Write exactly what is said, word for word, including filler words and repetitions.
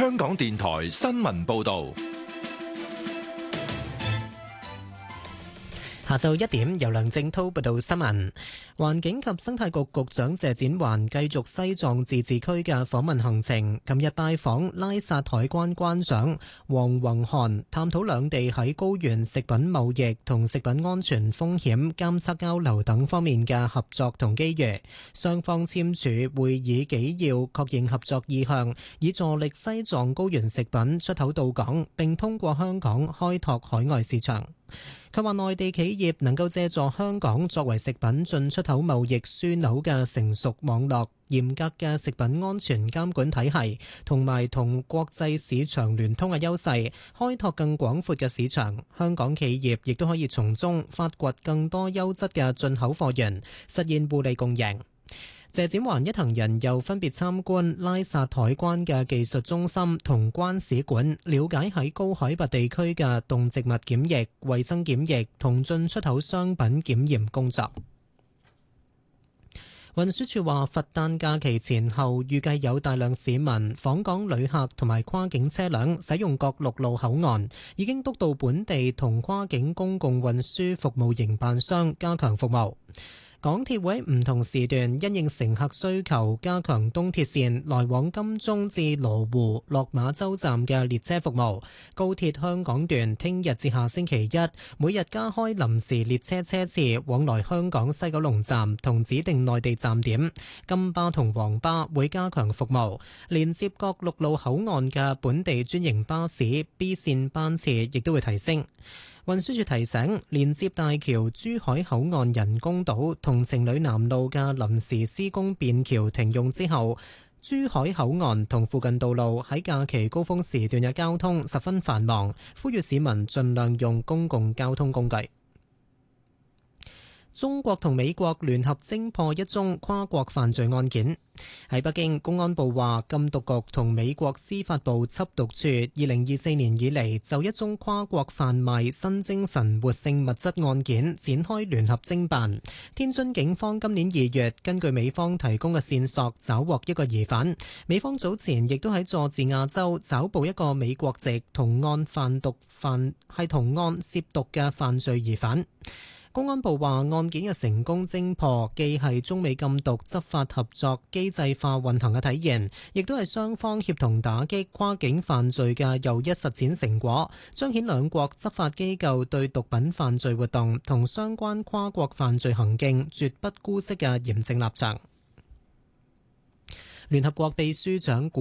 香港電台新聞報道。 下晝一點，由梁正濤報道新聞。環境及生態局局長謝展寰繼續西藏自治區嘅訪問行程，琴日拜訪拉薩海關關長黃宏漢，探討兩地喺高原食品貿易同食品安全風險監測交流等方面嘅合作同機遇。雙方簽署會議紀要，確認合作意向，以助力西藏高原食品出口到港，並通過香港開拓海外市場。佢話內地企業能夠借助香港作為食品進出口貿易樞紐嘅成熟網絡、嚴格嘅食品安全監管體系，同埋同國際市場聯通嘅優勢，開拓更廣闊嘅市場。香港企業亦都可以從中發掘更多優質嘅進口貨源，實現互利共贏。謝展寰一行人又分別參觀拉薩海關嘅技術中心同關使館，了解喺高海拔地區嘅動植物檢疫、衛生檢疫同進出口商品檢驗工作。運輸署話，佛誕假期前後預計有大量市民、訪港旅客同埋跨境車輛使用各陸路口岸，已經督導本地同跨境公共運輸服務營辦商加強服務。港鐵會喺唔同時段因應乘客需求，加強東鐵線來往金鐘至羅湖、落馬洲站嘅列車服務。高鐵香港段聽日至下星期一，每日加開臨時列車車次往來香港西九龍站同指定內地站點。金巴同黃巴會加強服務，連接各陸路口岸嘅本地專營巴士 B 線班次亦都會提升。運輸署提醒，連接大橋珠海口岸人工島同情侶南路嘅臨時施工便橋停用之後，珠海口岸同附近道路喺假期高峰時段嘅交通十分繁忙，呼籲市民盡量用公共交通工具。中國同美國聯合偵破一宗跨國犯罪案件。喺北京，公安部話，禁毒局同美國司法部緝毒處二零二四年以嚟就一宗跨國販賣新精神活性物質案件展開聯合偵辦。天津警方今年二月根據美方提供嘅線索找獲一個疑犯。美方早前亦都喺佐治亞州找捕一個美國籍同案販毒犯係同案涉毒嘅犯罪疑犯。公安部話，案件嘅成功偵破，既係中美禁毒執法合作機制化運行嘅體現，亦都係雙方協同打擊跨境犯罪嘅又一實踐成果，彰顯兩國執法機構對毒品犯罪活動同相關跨國犯罪行徑絕不姑息嘅嚴正立場。聯合國秘書長